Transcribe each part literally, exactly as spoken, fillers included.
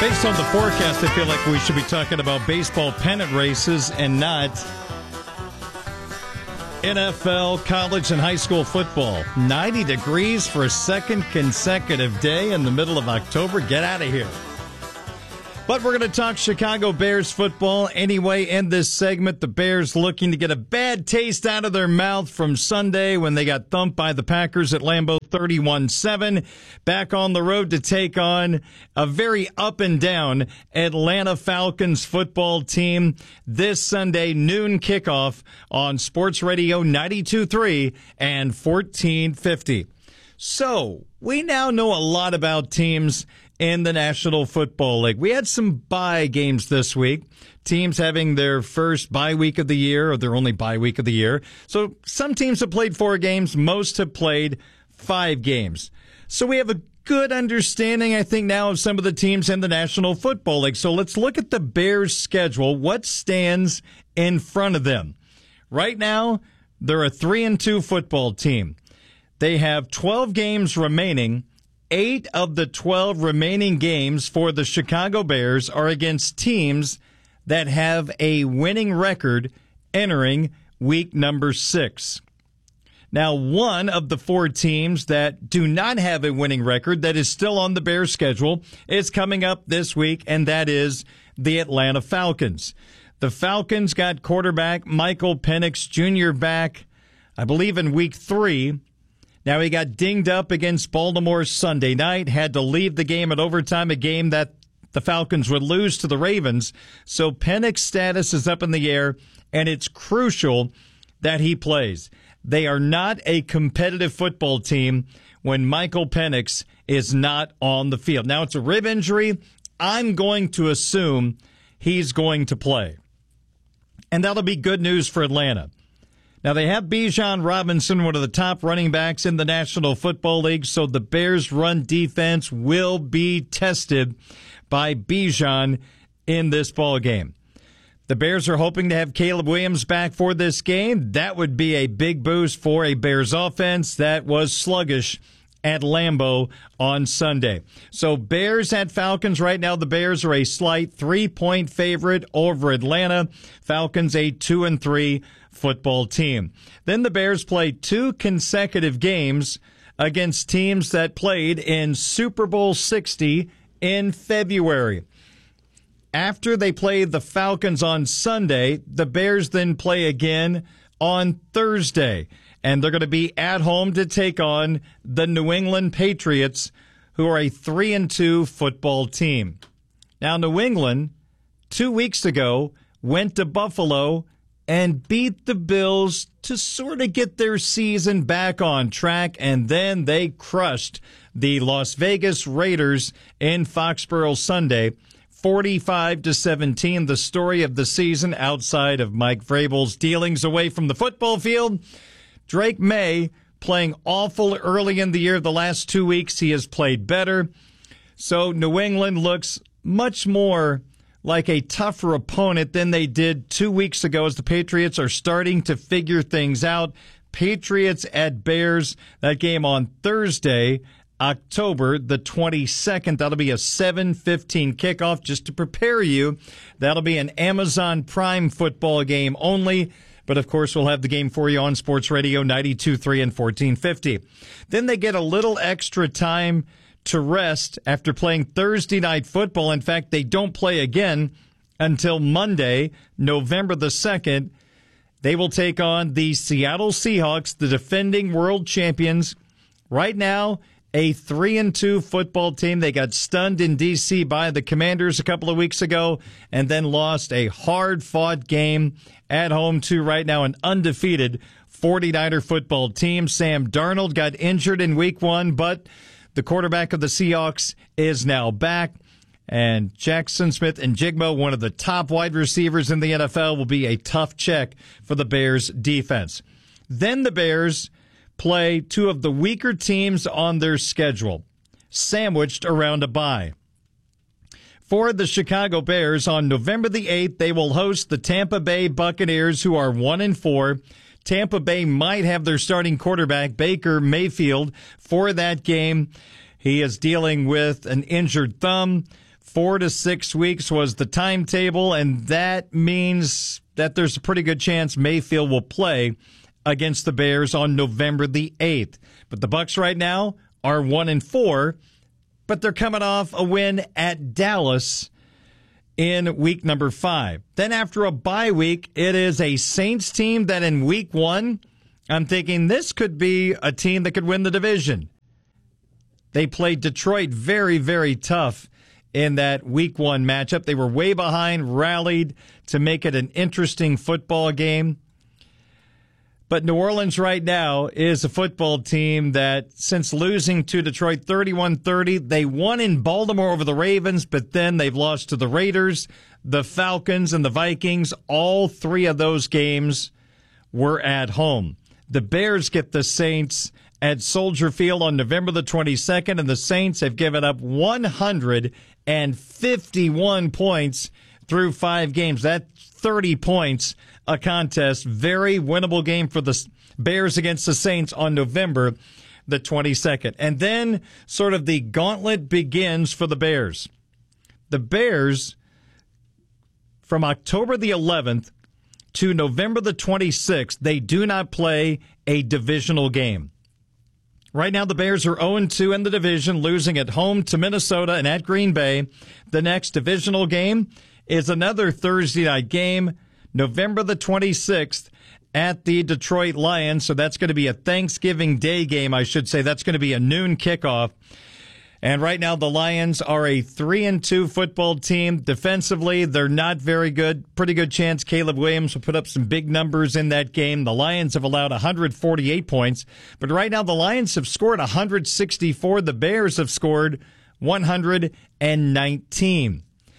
Based on the forecast, I feel like we should be talking about baseball pennant races and not N F L, college, and high school football. ninety degrees for a second consecutive day in the middle of October. Get out of here. But we're going to talk Chicago Bears football anyway in this segment. The Bears looking to get a bad taste out of their mouth from Sunday when they got thumped by the Packers at Lambeau thirty-one seven. Back on the road to take on a very up and down Atlanta Falcons football team this Sunday, noon kickoff on Sports Radio ninety-two point three and fourteen fifty. So, we now know a lot about teams in the National Football League. We had some bye games this week. Teams having their first bye week of the year, or their only bye week of the year. So some teams have played four games. Most have played five games. So we have a good understanding, I think, now of some of the teams in the National Football League. So let's look at the Bears' schedule. What stands in front of them? Right now, they're a three and two football team. They have twelve games remaining. Eight of the twelve remaining games for the Chicago Bears are against teams that have a winning record entering week number six. Now, one of the four teams that do not have a winning record that is still on the Bears schedule is coming up this week, and that is the Atlanta Falcons. The Falcons got quarterback Michael Penix Junior back, I believe, in week three. Now, he got dinged up against Baltimore Sunday night, had to leave the game at overtime, a game that the Falcons would lose to the Ravens. So Penix's status is up in the air, and it's crucial that he plays. They are not a competitive football team when Michael Penix is not on the field. Now, it's a rib injury. I'm going to assume he's going to play. And that'll be good news for Atlanta. Now, they have Bijan Robinson, one of the top running backs in the National Football League, so the Bears' run defense will be tested by Bijan in this ball game. The Bears are hoping to have Caleb Williams back for this game. That would be a big boost for a Bears offense that was sluggish at Lambeau on Sunday. So Bears at Falcons. Right now, the Bears are a slight three-point favorite over Atlanta. Falcons a two and three football team. Then the Bears play two consecutive games against teams that played in Super Bowl sixty in February. After they play the Falcons on Sunday, the Bears then play again on Thursday. And they're going to be at home to take on the New England Patriots, who are a three and two football team. Now, New England, two weeks ago, went to Buffalo and beat the Bills to sort of get their season back on track, and then they crushed the Las Vegas Raiders in Foxborough Sunday, forty-five to seventeen. The story of the season outside of Mike Vrabel's dealings away from the football field. Drake May playing awful early in the year. The last two weeks he has played better. So New England looks much more like a tougher opponent than they did two weeks ago as the Patriots are starting to figure things out. Patriots at Bears, that game on Thursday, October the twenty-second. That'll be a seven fifteen kickoff just to prepare you. That'll be an Amazon Prime football game only. But, of course, we'll have the game for you on Sports Radio ninety-two point three and fourteen fifty. Then they get a little extra time to rest after playing Thursday night football. In fact, they don't play again until Monday, November the second. They will take on the Seattle Seahawks, the defending world champions. Right now, a three and two football team. They got stunned in D C by the Commanders a couple of weeks ago and then lost a hard-fought game at home to right now an undefeated forty-niner football team. Sam Darnold got injured in week one, but the quarterback of the Seahawks is now back. And Jackson Smith and Jigma, one of the top wide receivers in the N F L, will be a tough check for the Bears defense. Then the Bears play two of the weaker teams on their schedule, sandwiched around a bye. For the Chicago Bears, on November the eighth, they will host the Tampa Bay Buccaneers, who are one and four. Tampa Bay might have their starting quarterback, Baker Mayfield, for that game. He is dealing with an injured thumb. Four to six weeks was the timetable, and that means that there's a pretty good chance Mayfield will play against the Bears on November the eighth. But the Bucs right now are one and four, but they're coming off a win at Dallas in week number five. Then after a bye week, it is a Saints team that in week one, I'm thinking this could be a team that could win the division. They played Detroit very, very tough in that week one matchup. They were way behind, rallied to make it an interesting football game. But New Orleans right now is a football team that, since losing to Detroit thirty-one thirty, they won in Baltimore over the Ravens, but then they've lost to the Raiders, the Falcons, and the Vikings. All three of those games were at home. The Bears get the Saints at Soldier Field on November the twenty-second, and the Saints have given up one hundred fifty-one points through five games. That's thirty points a contest. Very winnable game for the Bears against the Saints on November the twenty-second. And then sort of the gauntlet begins for the Bears. The Bears, from October the eleventh to November the twenty-sixth, they do not play a divisional game. Right now, the Bears are oh and two in the division, losing at home to Minnesota and at Green Bay. The next divisional game is another Thursday night game, November the twenty-sixth, at the Detroit Lions. So that's going to be a Thanksgiving Day game, I should say. That's going to be a noon kickoff. And right now, the Lions are a three and two football team. Defensively, they're not very good. Pretty good chance Caleb Williams will put up some big numbers in that game. The Lions have allowed one hundred forty-eight points. But right now, the Lions have scored one hundred sixty-four. The Bears have scored one hundred nineteen.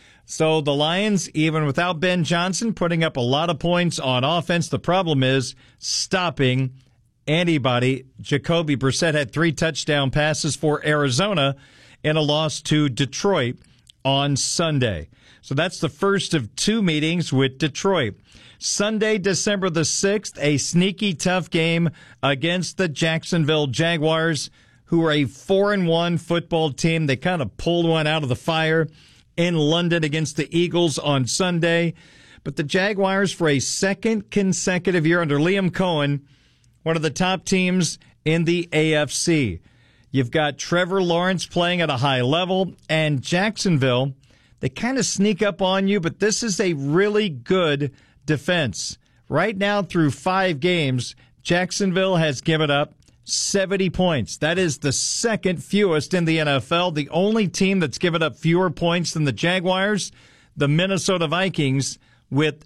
So the Lions, even without Ben Johnson, putting up a lot of points on offense. The problem is stopping anybody. Jacoby Brissett had three touchdown passes for Arizona in a loss to Detroit on Sunday. So that's the first of two meetings with Detroit. Sunday, December the sixth, a sneaky tough game against the Jacksonville Jaguars, who are a four and one football team. They kind of pulled one out of the fire in London against the Eagles on Sunday. But the Jaguars, for a second consecutive year under Liam Cohen, one of the top teams in the A F C. You've got Trevor Lawrence playing at a high level, and Jacksonville, they kind of sneak up on you, but this is a really good defense. Right now, through five games, Jacksonville has given up seventy points. That is the second fewest in the N F L. The only team that's given up fewer points than the Jaguars, the Minnesota Vikings, with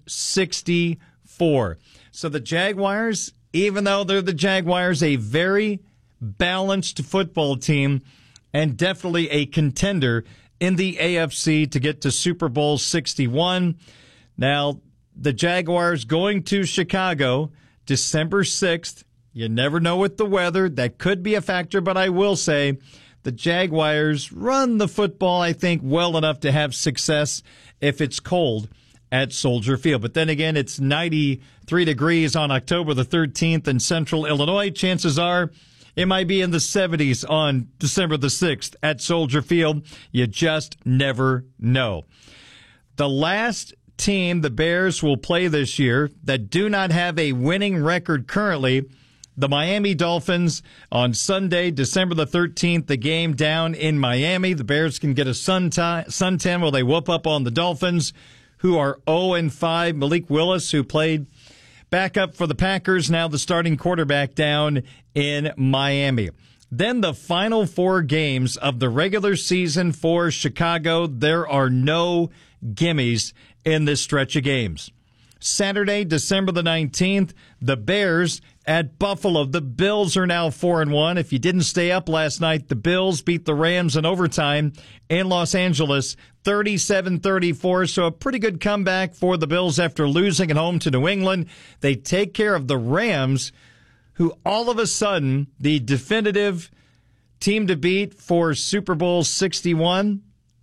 sixty-four. So the Jaguars, even though they're the Jaguars, a very balanced football team and definitely a contender in the A F C to get to Super Bowl sixty-one. Now, the Jaguars going to Chicago December sixth. You never know with the weather. That could be a factor, but I will say the Jaguars run the football, I think, well enough to have success if it's cold at Soldier Field. But then again, it's ninety-three degrees on October the thirteenth in central Illinois. Chances are it might be in the seventies on December the sixth at Soldier Field. You just never know. The last team the Bears will play this year that do not have a winning record currently, the Miami Dolphins, on Sunday, December the thirteenth, the game down in Miami. The Bears can get a suntan, suntan while they whoop up on the Dolphins, who are oh and five. Malik Willis, who played backup for the Packers, now the starting quarterback down in Miami. Then the final four games of the regular season for Chicago. There are no gimmies in this stretch of games. Saturday, December the nineteenth, the Bears at Buffalo. The Bills are now four and one. If you didn't stay up last night, the Bills beat the Rams in overtime in Los Angeles, thirty-seven thirty-four. So a pretty good comeback for the Bills after losing at home to New England. They take care of the Rams, who all of a sudden, the definitive team to beat for Super Bowl sixty-one,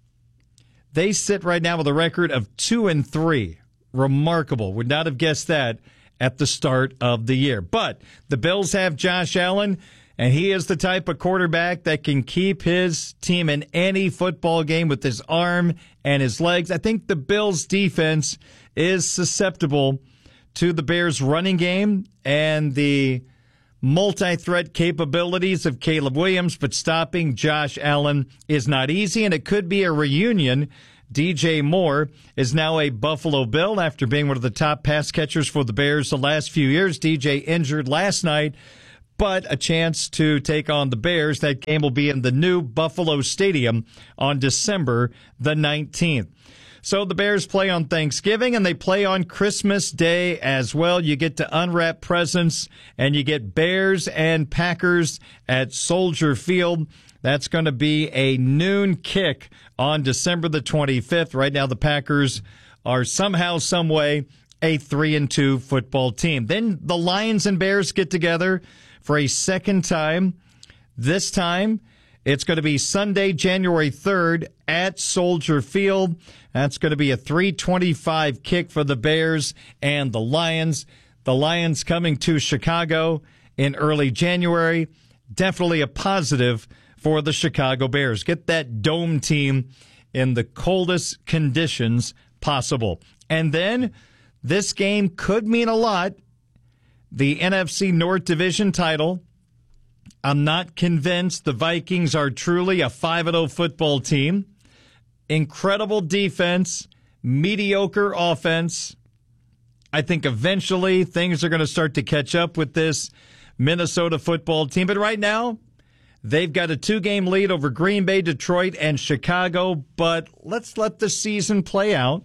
they sit right now with a record of two and three. Remarkable. Would not have guessed that at the start of the year. But the Bills have Josh Allen, And he is the type of quarterback that can keep his team in any football game with his arm and his legs. I think the Bills' defense is susceptible to the Bears' running game and the multi-threat capabilities of Caleb Williams, but stopping Josh Allen is not easy, and it could be a reunion. D J Moore is now a Buffalo Bill after being one of the top pass catchers for the Bears the last few years. D J injured last night, but a chance to take on the Bears. That game will be in the new Buffalo Stadium on December the nineteenth. So the Bears play on Thanksgiving, and they play on Christmas Day as well. You get to unwrap presents, and you get Bears and Packers at Soldier Field. That's going to be a noon kick on December the twenty-fifth. Right now, the Packers are somehow, some way, a three and two football team. Then the Lions and Bears get together for a second time. This time, it's going to be Sunday, January third at Soldier Field. That's going to be a three twenty-five kick for the Bears and the Lions. The Lions coming to Chicago in early January. Definitely a positive for the Chicago Bears. Get that dome team in the coldest conditions possible. And then this game could mean a lot. The N F C North Division title. I'm not convinced the Vikings are truly a five and oh football team. Incredible defense, mediocre offense. I think eventually things are going to start to catch up with this Minnesota football team. But right now, they've got a two-game lead over Green Bay, Detroit, and Chicago. But let's let the season play out.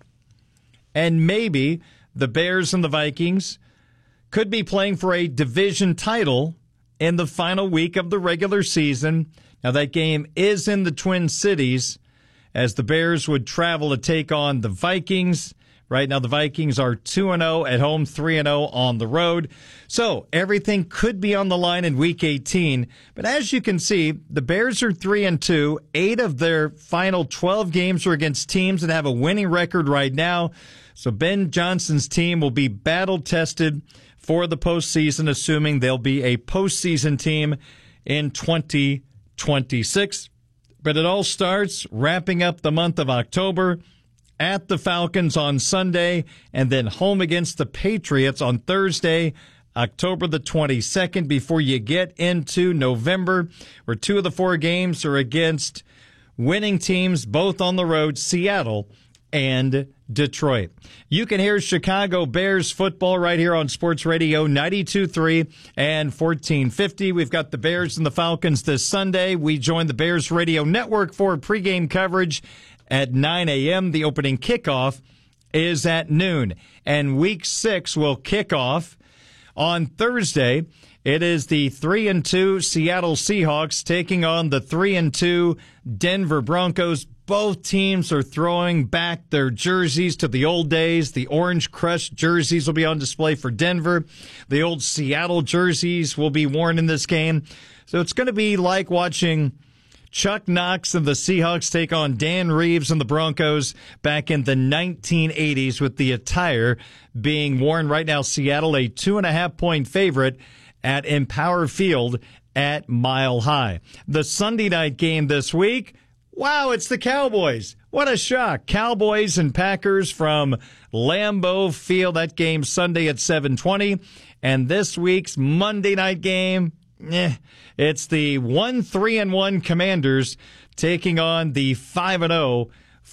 And maybe the Bears and the Vikings could be playing for a division title in the final week of the regular season. Now, that game is in the Twin Cities, as the Bears would travel to take on the Vikings. Right now, the Vikings are two and oh at home, three and oh on the road. So everything could be on the line in Week eighteen. But as you can see, the Bears are three and two. Eight of their final twelve games are against teams that have a winning record right now. So Ben Johnson's team will be battle-tested for the postseason, assuming they'll be a postseason team in twenty twenty-six. But it all starts wrapping up the month of October at the Falcons on Sunday, and then home against the Patriots on Thursday, October the twenty-second, before you get into November, where two of the four games are against winning teams, both on the road, Seattle and Detroit. You can hear Chicago Bears football right here on Sports Radio ninety-two point three and fourteen fifty. We've got the Bears and the Falcons this Sunday. We join the Bears Radio Network for pregame coverage at nine a.m. The opening kickoff is at noon. And Week six will kick off on Thursday. It is the three and two Seattle Seahawks taking on the three and two Denver Broncos. Both teams are throwing back their jerseys to the old days. The orange crush jerseys will be on display for Denver. The old Seattle jerseys will be worn in this game. So it's going to be like watching Chuck Knox and the Seahawks take on Dan Reeves and the Broncos back in the nineteen eighties, with the attire being worn. Right now, Seattle a two and a half point favorite at Empower Field at Mile High. The Sunday night game this week, wow, it's the Cowboys. What a shock. Cowboys and Packers from Lambeau Field. That game Sunday at seven twenty. And this week's Monday night game, eh, it's the one three and one Commanders taking on the five and oh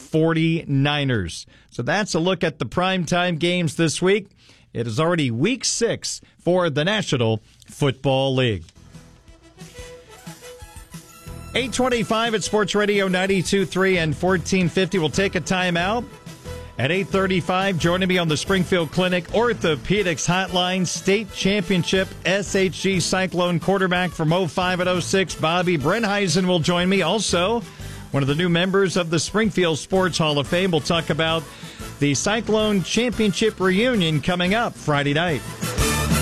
forty-niners. So that's a look at the primetime games this week. It is already week six for the National Football League. eight twenty-five at Sports Radio ninety-two point three and fourteen fifty. We'll take a timeout. At eight thirty-five, joining me on the Springfield Clinic Orthopedics Hotline, state championship S H G Cyclone quarterback from oh five and oh six, Bobby Brenheisen will join me. Also, one of the new members of the Springfield Sports Hall of Fame. We'll talk about the Cyclone Championship reunion coming up Friday night.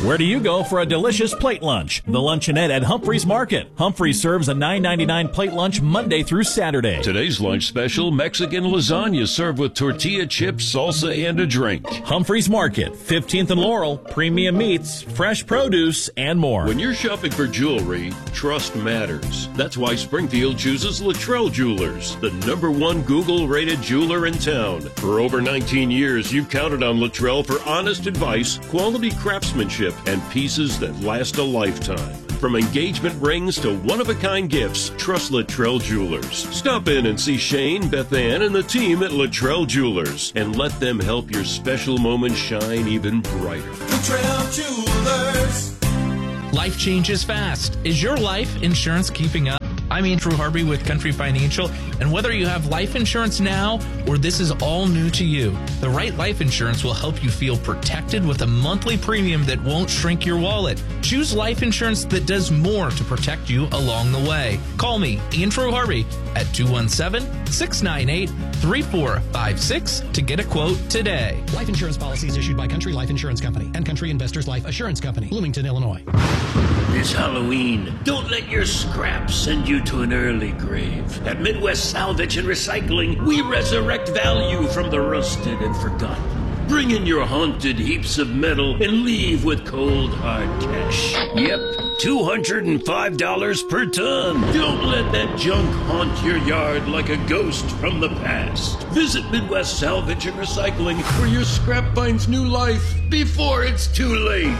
Where do you go for a delicious plate lunch? The Luncheonette at Humphreys Market. Humphreys serves a nine ninety-nine plate lunch Monday through Saturday. Today's lunch special, Mexican lasagna served with tortilla chips, salsa, and a drink. Humphreys Market, fifteenth and Laurel, premium meats, fresh produce, and more. When you're shopping for jewelry, trust matters. That's why Springfield chooses Luttrell Jewelers, the number one Google-rated jeweler in town. For over nineteen years, you've counted on Luttrell for honest advice, quality craftsmanship, and pieces that last a lifetime. From engagement rings to one-of-a-kind gifts, trust Luttrell Jewelers. Stop in and see Shane, Beth Ann, and the team at Luttrell Jewelers, and let them help your special moment shine even brighter. Luttrell Jewelers. Life changes fast. Is your life insurance keeping up? I'm Andrew Harvey with Country Financial, and whether you have life insurance now or this is all new to you, the right life insurance will help you feel protected with a monthly premium that won't shrink your wallet. Choose life insurance that does more to protect you along the way. Call me, Andrew Harvey, at two one seven, six nine eight, three four five six to get a quote today. Life insurance policies issued by Country Life Insurance Company and Country Investors Life Assurance Company, Bloomington, Illinois. This Halloween, don't let your scraps send you to an early grave. At Midwest Salvage and Recycling, we resurrect value from the rusted and forgotten. Bring in your haunted heaps of metal and leave with cold, hard cash. Yep, two hundred five dollars per ton. Don't let that junk haunt your yard like a ghost from the past. Visit Midwest Salvage and Recycling, where your scrap finds new life before it's too late.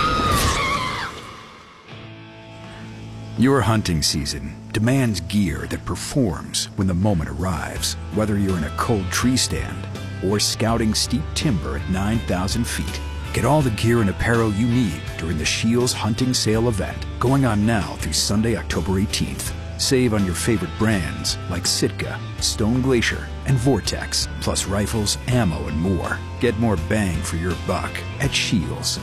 Your hunting season demands gear that performs when the moment arrives. Whether you're in a cold tree stand or scouting steep timber at nine thousand feet, get all the gear and apparel you need during the Scheels Hunting Sale event, going on now through Sunday, October eighteenth. Save on your favorite brands like Sitka, Stone Glacier, and Vortex, plus rifles, ammo, and more. Get more bang for your buck at Scheels.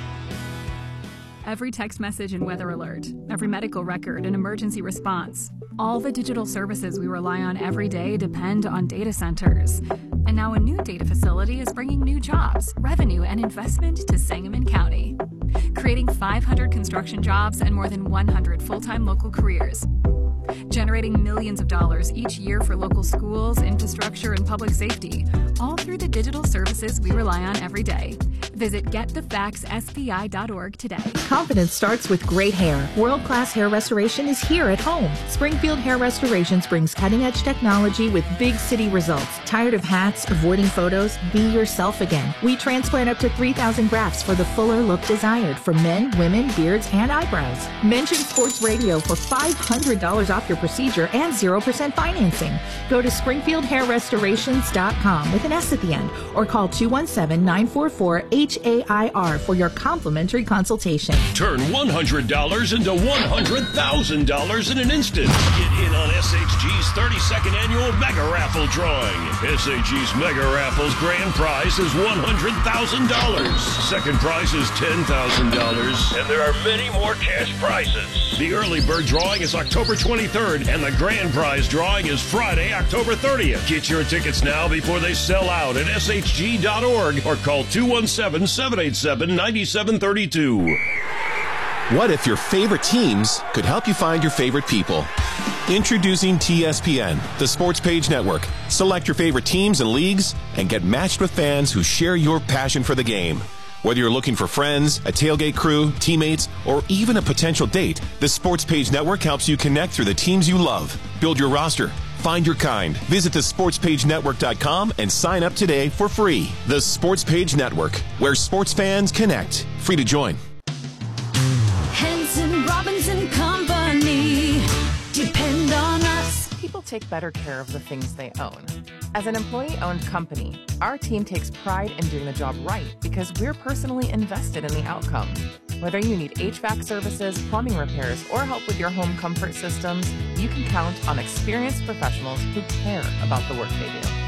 Every text message and weather alert, every medical record and emergency response. All the digital services we rely on every day depend on data centers. And now a new data facility is bringing new jobs, revenue, and investment to Sangamon County, creating five hundred construction jobs and more than one hundred full-time local careers, generating millions of dollars each year for local schools, infrastructure, and public safety, all through the digital services we rely on every day. Visit get the facts S B I dot org today. Confidence starts with great hair. World-class hair restoration is here at home. Springfield Hair Restorations brings cutting-edge technology with big city results. Tired of hats, avoiding photos? Be yourself again. We transplant up to three thousand grafts for the fuller look desired for men, women, beards, and eyebrows. Mention Sports Radio for five hundred dollars off your procedure and zero percent financing. Go to springfield hair restorations dot com with an S at the end or call two one seven, nine four four, H A I R for your complimentary consultation. Turn one hundred dollars into one hundred thousand dollars in an instant. Get in on S H G's thirty-second annual Mega Raffle drawing. S H G's Mega Raffle's grand prize is one hundred thousand dollars. Second prize is ten thousand dollars. And there are many more cash prizes. The early bird drawing is October twenty-third, and the grand prize drawing is Friday, October thirtieth. Get your tickets now before they sell out at S H G dot org or call two one seven, seven eight seven, nine seven three two. What if your favorite teams could help you find your favorite people? Introducing T S P N, the Sports Page Network. Select your favorite teams and leagues and get matched with fans who share your passion for the game. Whether you're looking for friends, a tailgate crew, teammates, or even a potential date, the Sports Page Network helps you connect through the teams you love. Build your roster. Find your kind. Visit the sports page network dot com and sign up today for free. The Sports Page Network, where sports fans connect. Free to join. Henson Robinson Company. Depend on us. People take better care of the things they own. As an employee-owned company, our team takes pride in doing the job right because we're personally invested in the outcome. Whether you need H V A C services, plumbing repairs, or help with your home comfort systems, you can count on experienced professionals who care about the work they do.